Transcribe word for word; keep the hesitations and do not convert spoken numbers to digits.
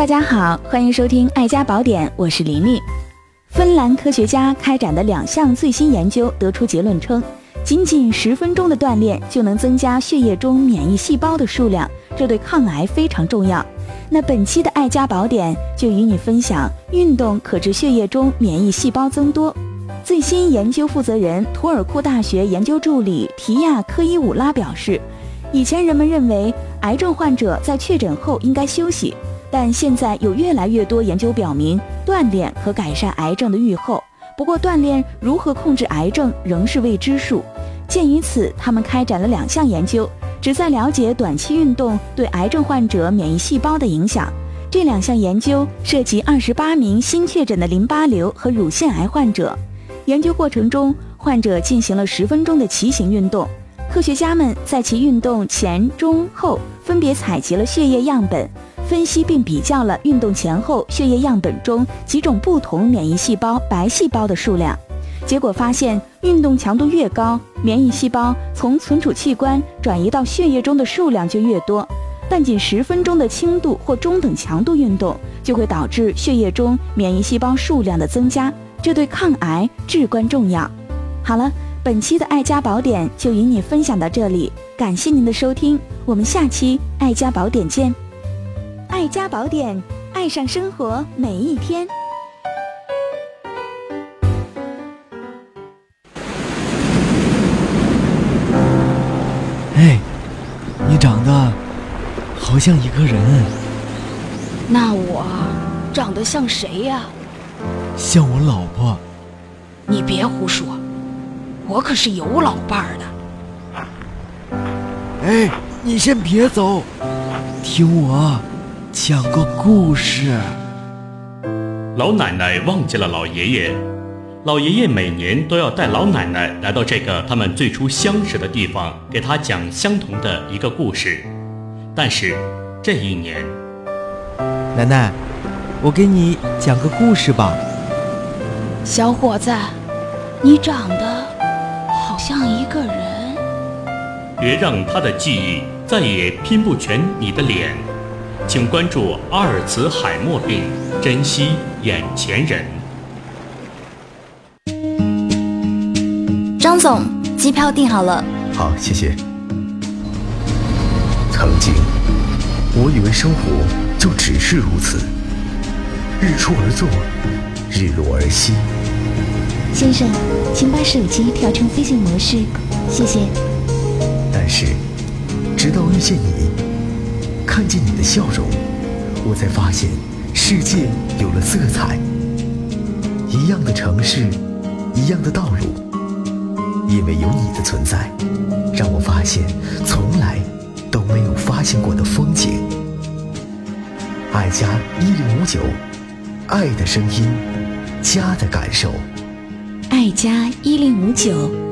大家好，欢迎收听爱家宝典，我是琳琳。芬兰科学家开展的两项最新研究得出结论称，仅仅十分钟的锻炼就能增加血液中免疫细胞的数量，这对抗癌非常重要。那本期的爱家宝典就与你分享，运动可致血液中免疫细胞增多。最新研究负责人图尔库大学研究助理提亚科伊武拉表示，以前人们认为癌症患者在确诊后应该休息，但现在有越来越多研究表明，锻炼可改善癌症的预后。不过锻炼如何控制癌症仍是未知数。鉴于此，他们开展了两项研究，旨在了解短期运动对癌症患者免疫细胞的影响。这两项研究涉及二十八名新确诊的淋巴瘤和乳腺癌患者。研究过程中，患者进行了十分钟的骑行运动。科学家们在其运动前、中、后分别采集了血液样本，分析并比较了运动前后血液样本中几种不同免疫细胞白细胞的数量。结果发现，运动强度越高，免疫细胞从存储器官转移到血液中的数量就越多。但仅十分钟的轻度或中等强度运动，就会导致血液中免疫细胞数量的增加，这对抗癌至关重要。好了，本期的爱家宝典就与你分享到这里，感谢您的收听，我们下期爱家宝典见。爱家宝典，爱上生活每一天。 哎，你长得好像一个人。 那我长得像谁呀？ 像我老婆。 你别胡说，我可是有老伴儿的。 哎，你先别走，听我讲个故事。 老奶奶忘记了老爷爷，老爷爷每年都要带老奶奶来到这个他们最初相识的地方，给她讲相同的一个故事。但是这一年， 奶奶，我给你讲个故事吧。 小伙子，你长得好像一个人。 别让他的记忆再也拼不全你的脸。请关注阿尔茨海默病，珍惜眼前人。 张总，机票订好了。 好，谢谢。曾经，我以为生活就只是如此，日出而作，日落而息。 先生，请把手机调成飞行模式，谢谢。 但是，直到遇见你，看见你的笑容，我才发现世界有了色彩。一样的城市，一样的道路，因为有你的存在，让我发现从来都没有发现过的风景。爱家一零五九，爱的声音，家的感受。 爱家一零五九。